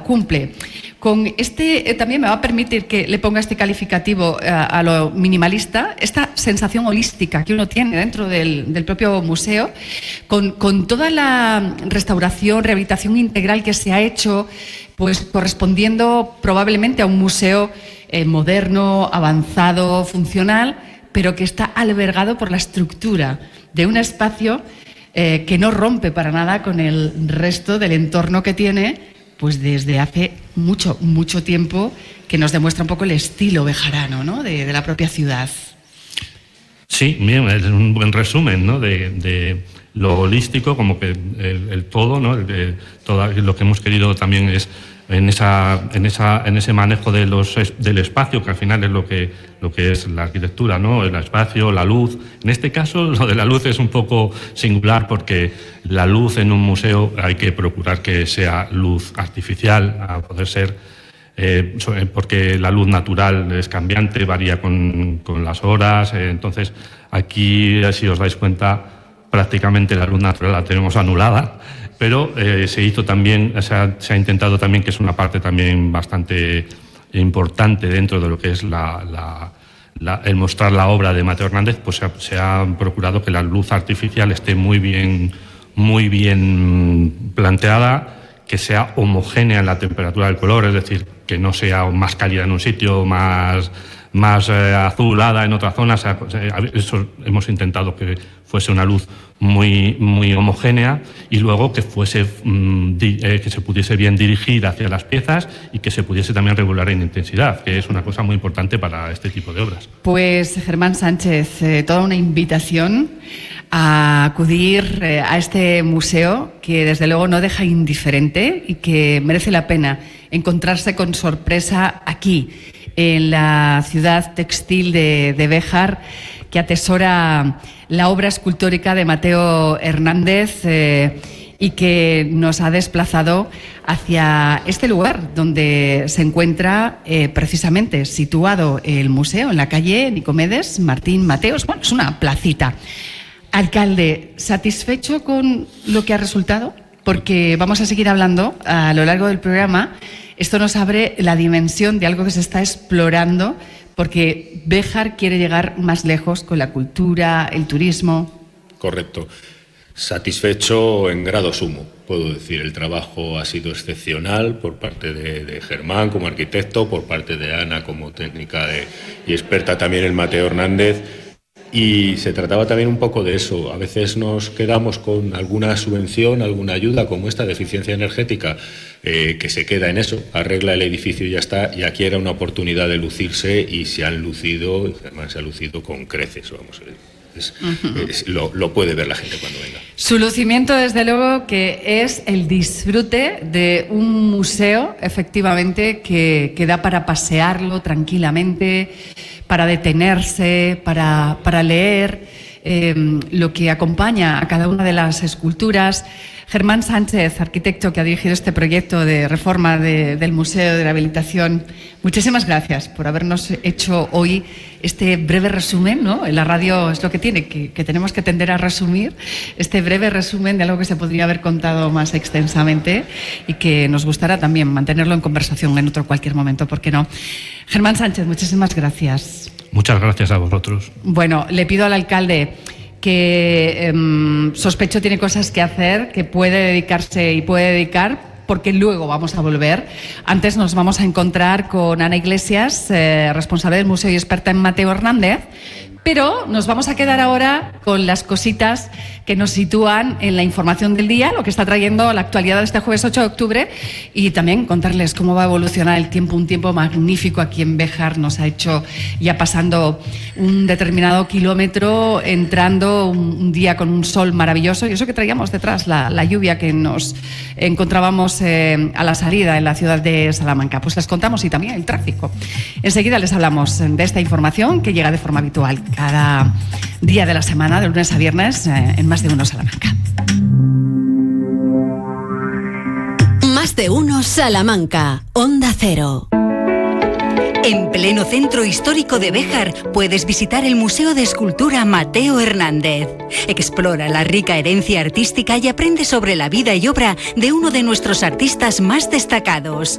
cumple. Con este también me va a permitir que le ponga este calificativo a lo minimalista, esta sensación holística que uno tiene dentro del propio museo, con toda la restauración, rehabilitación integral que se ha hecho, pues correspondiendo probablemente a un museo moderno, avanzado, funcional, pero que está albergado por la estructura de un espacio que no rompe para nada con el resto del entorno que tiene, pues desde hace mucho, mucho tiempo, que nos demuestra un poco el estilo bejarano, ¿no?, de la propia ciudad. Sí, bien, es un buen resumen, ¿no?, de lo holístico, como que el todo, ¿no?, todo lo que hemos querido también es en ese manejo del espacio, que al final es lo que es la arquitectura, ¿no?, el espacio, la luz. En este caso, lo de la luz es un poco singular, porque la luz en un museo hay que procurar que sea luz artificial, a poder ser, porque la luz natural es cambiante, varía con las horas. Entonces, aquí, si os dais cuenta, prácticamente la luz natural la tenemos anulada. Pero se hizo también, se ha intentado también, que es una parte también bastante importante dentro de lo que es el mostrar la obra de Mateo Hernández, pues se ha procurado que la luz artificial esté muy bien planteada, que sea homogénea en la temperatura del color, es decir, que no sea más cálida en un sitio, más azulada en otra zona. Eso hemos intentado, que fuese una luz muy, muy homogénea, y luego que se pudiese bien dirigir hacia las piezas y que se pudiese también regular en intensidad, que es una cosa muy importante para este tipo de obras. Pues Germán Sánchez, toda una invitación a acudir a este museo, que desde luego no deja indiferente y que merece la pena encontrarse con sorpresa aquí, en la ciudad textil de Béjar, que atesora la obra escultórica de Mateo Hernández y que nos ha desplazado hacia este lugar donde se encuentra precisamente situado el museo, en la calle Nicomedes Martín Mateos. Bueno, es una placita. Alcalde, ¿satisfecho con lo que ha resultado? Porque vamos a seguir hablando a lo largo del programa. Esto nos abre la dimensión de algo que se está explorando, porque Béjar quiere llegar más lejos con la cultura, el turismo. Correcto. Satisfecho en grado sumo, puedo decir. El trabajo ha sido excepcional por parte de Germán como arquitecto, por parte de Ana como técnica y experta también en Mateo Hernández. Y se trataba también un poco de eso. A veces nos quedamos con alguna subvención, alguna ayuda como esta de eficiencia energética, que se queda en eso, arregla el edificio y ya está. Y aquí era una oportunidad de lucirse, y se han lucido, además se ha lucido con creces, vamos a ver. Lo puede ver la gente cuando venga. Su lucimiento, desde luego, que es el disfrute de un museo, efectivamente, que da para pasearlo tranquilamente, para detenerse, para leer lo que acompaña a cada una de las esculturas. Germán Sánchez, arquitecto que ha dirigido este proyecto de reforma del Museo de Rehabilitación, muchísimas gracias por habernos hecho hoy este breve resumen, ¿no? En la radio es lo que tiene, que tenemos que tender a resumir, este breve resumen de algo que se podría haber contado más extensamente, y que nos gustará también mantenerlo en conversación en otro cualquier momento, ¿por qué no? Germán Sánchez, muchísimas gracias. Muchas gracias a vosotros. Bueno, le pido al alcalde que sospecho tiene cosas que hacer, que puede dedicarse y puede dedicar, porque luego vamos a volver. Antes nos vamos a encontrar con Ana Iglesias, responsable del museo y experta en Mateo Hernández, pero nos vamos a quedar ahora con las cositas que nos sitúan en la información del día, lo que está trayendo la actualidad de este jueves 8 de octubre, y también contarles cómo va a evolucionar el tiempo, un tiempo magnífico aquí en Béjar. Nos ha hecho ya pasando un determinado kilómetro, entrando un día con un sol maravilloso, y eso que traíamos detrás, la lluvia que nos encontrábamos a la salida en la ciudad de Salamanca. Pues les contamos, y también el tráfico. Enseguida les hablamos de esta información que llega de forma habitual cada día de la semana, de lunes a viernes, en Más de Uno Salamanca. Más de Uno Salamanca, Onda Cero. En pleno centro histórico de Béjar puedes visitar el Museo de Escultura Mateo Hernández. Explora la rica herencia artística y aprende sobre la vida y obra de uno de nuestros artistas más destacados.